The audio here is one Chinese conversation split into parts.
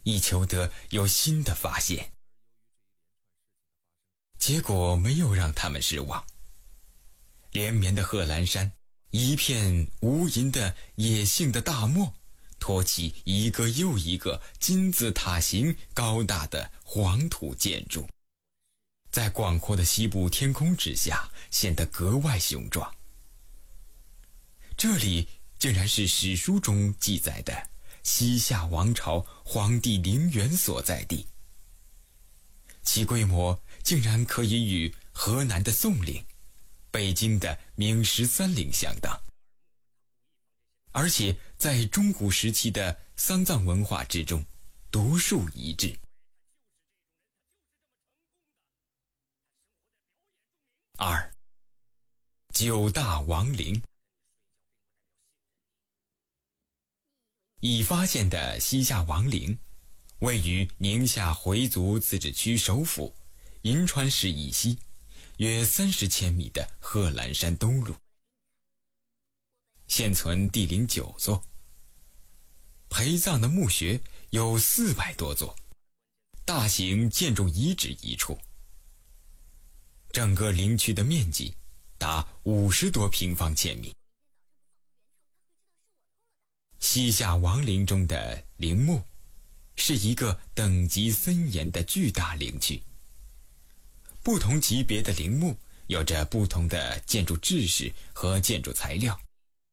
以求得有新的发现。结果没有让他们失望，连绵的贺兰山，一片无垠的野性的大漠，托起一个又一个金字塔形高大的黄土建筑，在广阔的西部天空之下显得格外雄壮。这里竟然是史书中记载的西夏王朝皇帝陵园所在地，其规模竟然可以与河南的宋陵、北京的明13陵相当，而且在中古时期的丧葬文化之中独树一帜。2. 九大王陵。已发现的西夏王陵位于宁夏回族自治区首府银川市以西约30千米的贺兰山东麓，现存帝陵9座，陪葬的墓穴有400多座，大型建筑遗址一处，整个陵区的面积达50多平方千米。西夏王陵中的陵墓是一个等级森严的巨大陵区，不同级别的陵墓有着不同的建筑制式和建筑材料。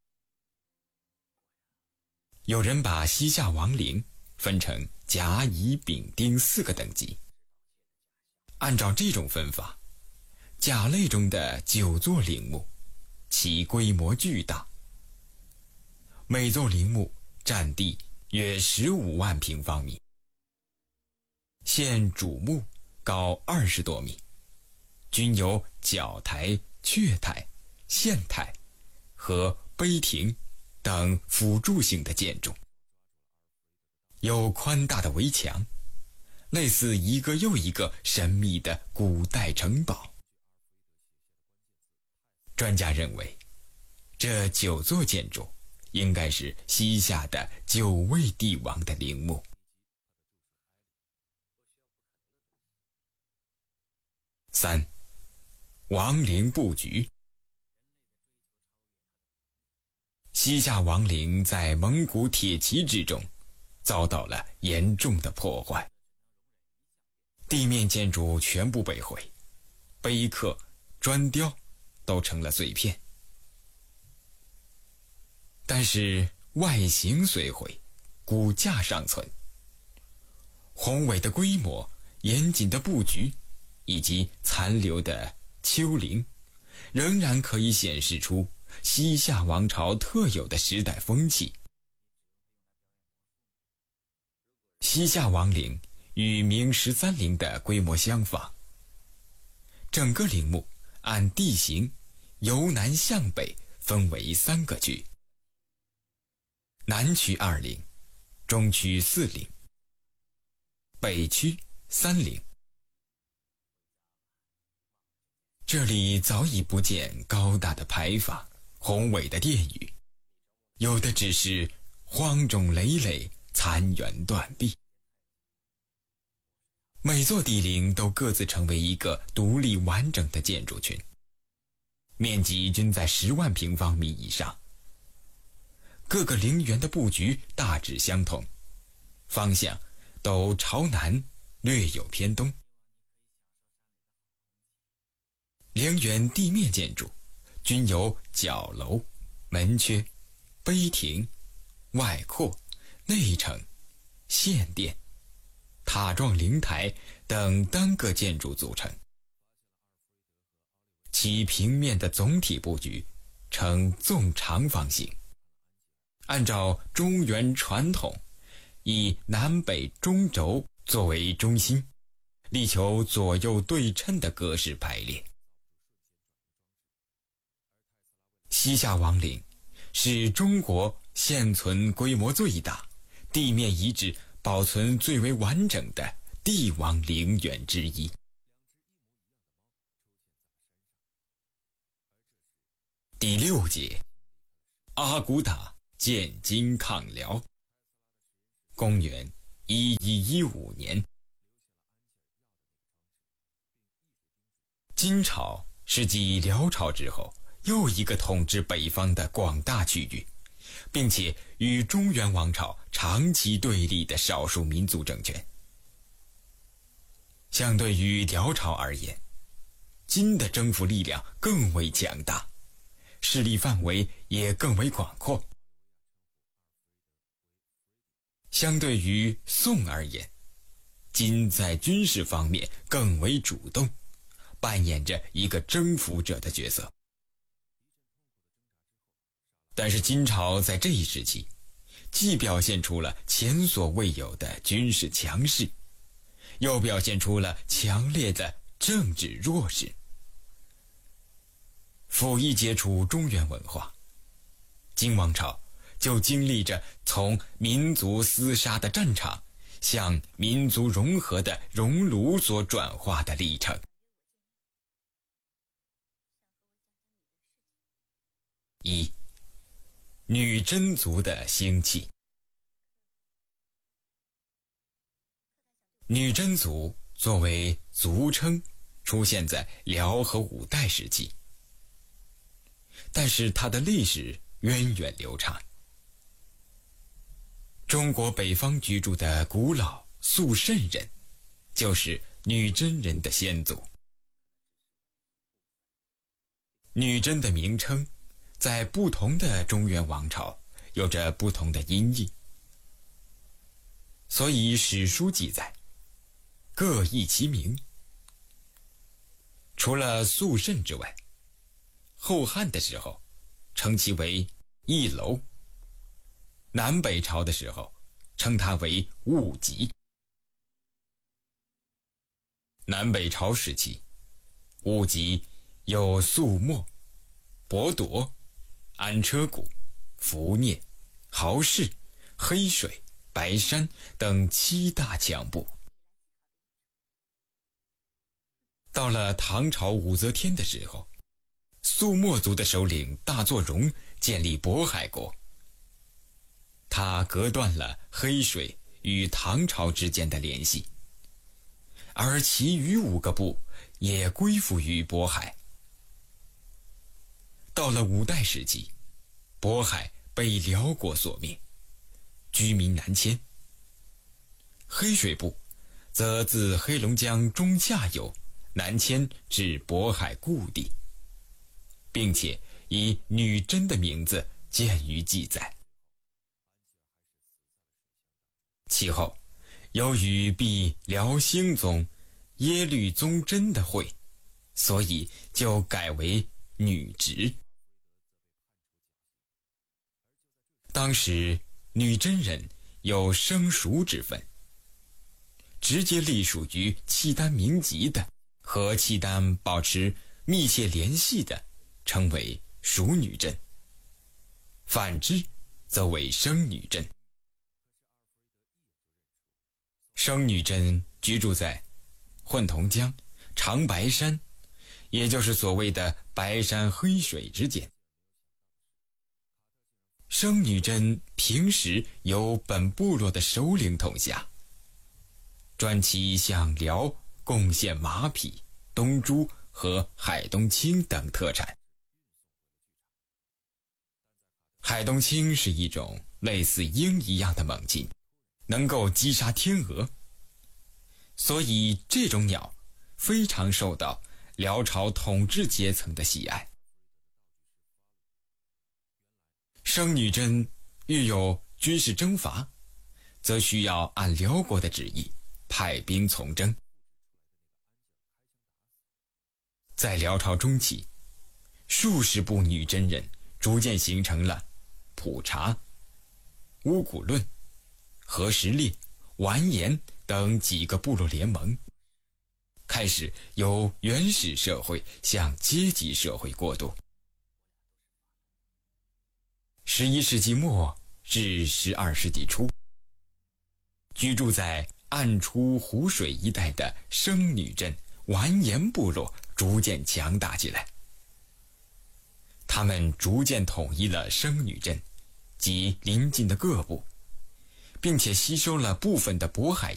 有人把西夏王陵分成甲、乙、丙、丁4个等级，按照这种分法，甲类中的9座陵墓其规模巨大，每座陵墓占地约15万平方米，现主墓高20多米，均有角台、阙台、献台和碑亭等辅助性的建筑，有宽大的围墙，类似一个又一个神秘的古代城堡。专家认为，这9座建筑应该是西夏的9位帝王的陵墓。3. 王陵布局。西夏王陵在蒙古铁骑之中遭到了严重的破坏，地面建筑全部被毁，碑刻、砖雕都成了碎片。但是外形虽毁，骨架尚存。宏伟的规模、严谨的布局以及残留的丘陵，仍然可以显示出西夏王朝特有的时代风气。西夏王陵与明13陵的规模相仿，整个陵墓按地形由南向北分为3个区，南区2陵，中区4陵，北区3陵。这里早已不见高大的牌坊、宏伟的殿宇，有的只是荒冢累累、残垣断壁。每座帝陵都各自成为一个独立完整的建筑群，面积均在10万平方米以上。各个陵园的布局大致相同，方向都朝南，略有偏东。陵园地面建筑均有角楼、门阙、碑亭、外廓、内城、献殿、塔状灵台等单个建筑组成，其平面的总体布局呈纵长方形，按照中原传统，以南北中轴作为中心，力求左右对称的格式排列。西夏王陵是中国现存规模最大、地面遗址保存最为完整的帝王陵园之一。第6节，阿骨打建金抗辽。公元1111 1515年。金朝是继辽朝之后又一个统治北方的广大区域，并且与中原王朝长期对立的少数民族政权。相对于辽朝而言，金的征服力量更为强大，势力范围也更为广阔。相对于宋而言，金在军事方面更为主动，扮演着一个征服者的角色。但是金朝在这一时期，既表现出了前所未有的军事强势，又表现出了强烈的政治弱势。甫一接触中原文化，金王朝就经历着从民族厮杀的战场向民族融合的熔炉所转化的历程。一、女真族的兴起。女真族作为族称出现在辽和五代时期，但是它的历史源远流长。中国北方居住的古老肃慎人就是女真人的先祖。女真的名称在不同的中原王朝有着不同的音译，所以史书记载各异其名。除了肃慎之外，后汉的时候称其为义楼，南北朝的时候称它为务吉。南北朝时期，务吉有肃默、博铎、安车谷、伏聂、豪氏、黑水、白山等7大强部。到了唐朝武则天的时候，肃默族的首领大作荣建立渤海国，他隔断了黑水与唐朝之间的联系，而其余5个部也归附于渤海。到了五代时期，渤海被辽国所灭，居民南迁。黑水部则自黑龙江中下游南迁至渤海故地，并且以女真的名字见于记载。其后由于避辽兴宗耶律宗真的讳，所以就改为女直。当时女真人有生属之分，直接隶属于契丹民籍的和契丹保持密切联系的称为属女真，反之则为生女真。生女真居住在混同江、长白山，也就是所谓的白山黑水之间。生女真平时由本部落的首领统辖，专期向辽贡献马匹、东珠和海东青等特产。海东青是一种类似鹰一样的猛禽，能够击杀天鹅，所以这种鸟非常受到辽朝统治阶层的喜爱。生女真遇有军事征伐，则需要按辽国的旨意派兵从征。在辽朝中期，数十部女真人逐渐形成了普查、乌古论、和什列、完颜等几个部落联盟，开始由原始社会向阶级社会过渡。11世纪末至12世纪初，居住在暗出湖水一带的生女真完颜部落逐渐强大起来。他们逐渐统一了生女真及邻近的各部，并且吸收了部分的渤海